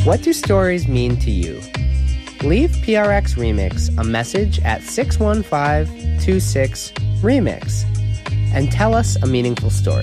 What do stories mean to you? Leave PRX Remix a message at 615-26-REMIX and tell us a meaningful story.